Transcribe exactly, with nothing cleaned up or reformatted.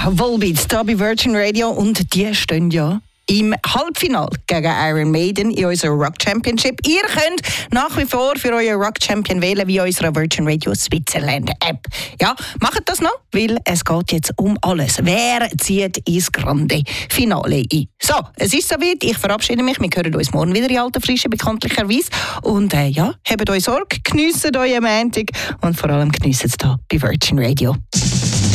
Volbeat, da bei Virgin Radio, und die stehen ja im Halbfinale gegen Iron Maiden in unserer Rock Championship. Ihr könnt nach wie vor für euren Rock Champion wählen via unserer Virgin Radio Switzerland App. Ja, macht das noch, weil es geht jetzt um alles. Wer zieht ins Grande Finale ein? So, es ist soweit. Ich verabschiede mich. Wir hören uns morgen wieder in alter Frische, bekanntlicherweise. Und äh, ja, habt euch Sorge, geniessen euren Montag und vor allem geniessen es hier bei Virgin Radio.